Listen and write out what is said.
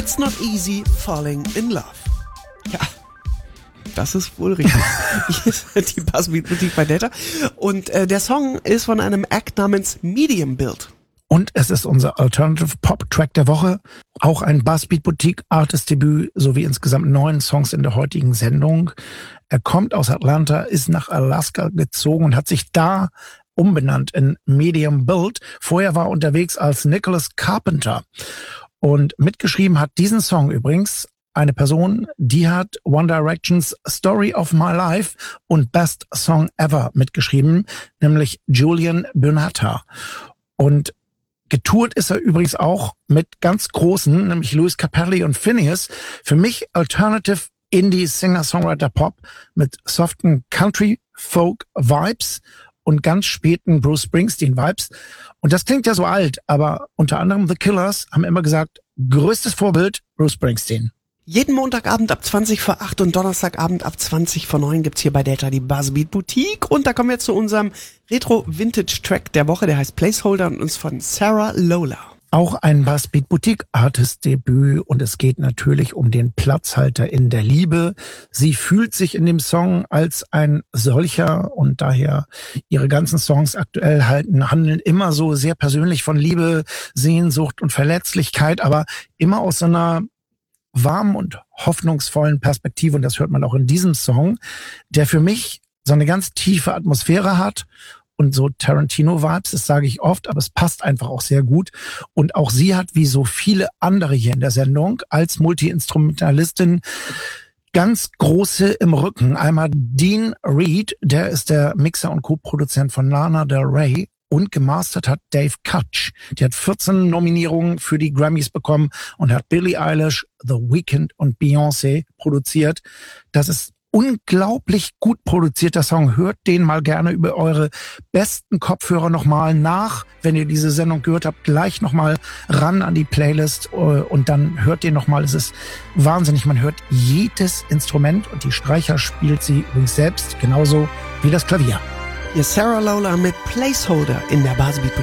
It's not easy falling in love. Ja, das ist wohl richtig. Hier ist die Buzzbeat Boutique bei Delta. Und der Song ist von einem Act namens Medium Build. Und es ist unser Alternative Pop Track der Woche. Auch ein Buzzbeat Boutique Artist Debüt sowie insgesamt 9 Songs in der heutigen Sendung. Er kommt aus Atlanta, ist nach Alaska gezogen und hat sich da umbenannt in Medium Build. Vorher war er unterwegs als Nicholas Carpenter. Und mitgeschrieben hat diesen Song übrigens eine Person, die hat One Direction's Story of My Life und Best Song Ever mitgeschrieben, nämlich Julian Bonatta. Und getourt ist er übrigens auch mit ganz großen, nämlich Louis Capaldi und Phineas. Für mich Alternative Indie Singer-Songwriter Pop mit soften Country Folk Vibes und ganz späten Bruce Springsteen Vibes. Und das klingt ja so alt, aber unter anderem The Killers haben immer gesagt, größtes Vorbild Bruce Springsteen. Jeden Montagabend ab 20 vor 8 und Donnerstagabend ab 20 vor 9 gibt's hier bei Delta die Buzzbeat Boutique. Und da kommen wir zu unserem Retro-Vintage-Track der Woche, der heißt Placeholder und ist von Sarah Lola. Auch ein Buzzbeat Boutique Artist Debüt und es geht natürlich um den Platzhalter in der Liebe. Sie fühlt sich in dem Song als ein solcher und daher ihre ganzen Songs aktuell handeln immer so sehr persönlich von Liebe, Sehnsucht und Verletzlichkeit, aber immer aus so einer warmen und hoffnungsvollen Perspektive. Und das hört man auch in diesem Song, der für mich so eine ganz tiefe Atmosphäre hat und so Tarantino-Vibes, das sage ich oft, aber es passt einfach auch sehr gut. Und auch sie hat, wie so viele andere hier in der Sendung, als Multi-Instrumentalistin ganz große im Rücken. Einmal Dean Reed, der ist der Mixer und Co-Produzent von Lana Del Rey. Und gemastert hat Dave Kutch. Die hat 14 Nominierungen für die Grammys bekommen und hat Billie Eilish, The Weeknd und Beyoncé produziert. Das ist unglaublich gut produzierter Song. Hört den mal gerne über eure besten Kopfhörer nochmal nach. Wenn ihr diese Sendung gehört habt, gleich nochmal ran an die Playlist und dann hört den nochmal. Es ist wahnsinnig. Man hört jedes Instrument und die Streicher spielt sie übrigens selbst genauso wie das Klavier. Hier ist Sarah Lola mit Placeholder in der Buzzbeat Boutique.